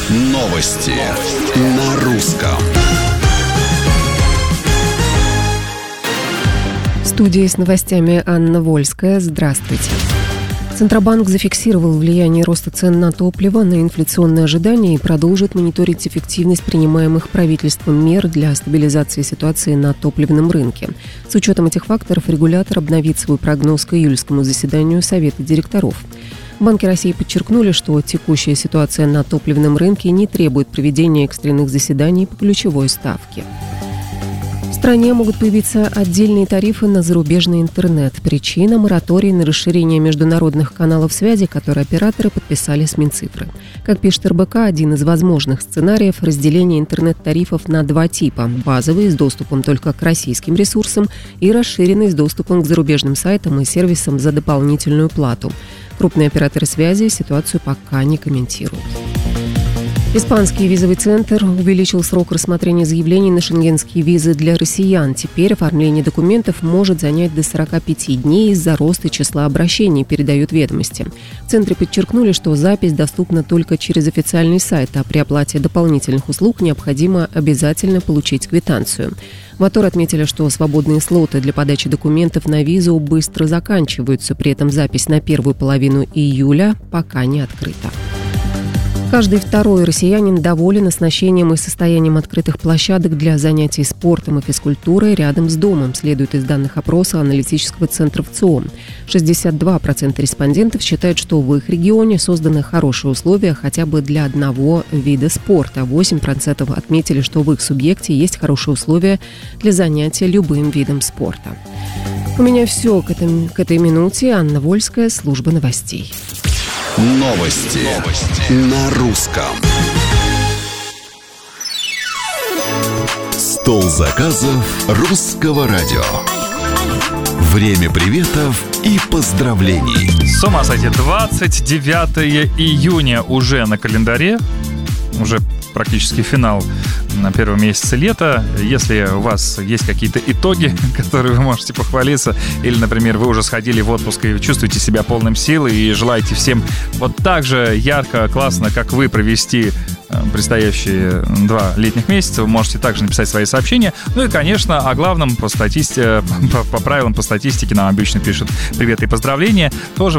Новости на русском. В студии с новостями Анна Вольская. Здравствуйте. Центробанк зафиксировал влияние роста цен на топливо на инфляционные ожидания и продолжит мониторить эффективность принимаемых правительством мер для стабилизации ситуации на топливном рынке. С учетом этих факторов регулятор обновит свой прогноз к июльскому заседанию Совета директоров. В Банке России подчеркнули, что текущая ситуация на топливном рынке не требует проведения экстренных заседаний по ключевой ставке. В стране могут появиться отдельные тарифы на зарубежный интернет. Причина – мораторий на расширение международных каналов связи, которые операторы подписали с Минцифры. Как пишет РБК, один из возможных сценариев – разделение интернет-тарифов на два типа – базовый с доступом только к российским ресурсам и расширенный с доступом к зарубежным сайтам и сервисам за дополнительную плату. Крупные операторы связи ситуацию пока не комментируют. Испанский визовый центр увеличил срок рассмотрения заявлений на шенгенские визы для россиян. Теперь оформление документов может занять до 45 дней из-за роста числа обращений, передают «Ведомости». В центре подчеркнули, что запись доступна только через официальный сайт, а при оплате дополнительных услуг необходимо обязательно получить квитанцию. В АТОР отметили, что свободные слоты для подачи документов на визу быстро заканчиваются, при этом запись на первую половину июля пока не открыта. Каждый второй россиянин доволен оснащением и состоянием открытых площадок для занятий спортом и физкультурой рядом с домом, следует из данных опроса аналитического центра ВЦИОМ. 62% респондентов считают, что в их регионе созданы хорошие условия хотя бы для одного вида спорта. 8% отметили, что в их субъекте есть хорошие условия для занятия любым видом спорта. У меня все к этой минуте. Анна Вольская, служба новостей. Новости на русском. Стол заказов русского радио. Время приветов и поздравлений. С ума сойти, 29 июня уже на календаре. Уже практически финал на первом месяце лета. Если у вас есть какие-то итоги, которые вы можете похвалиться, или, например, вы уже сходили в отпуск и чувствуете себя полным сил и желаете всем вот так же ярко, классно, как вы, провести предстоящие 2 летних месяца, вы можете также написать свои сообщения. Ну и, конечно, о главном по правилам по статистике нам обычно пишут приветы и поздравления. Тоже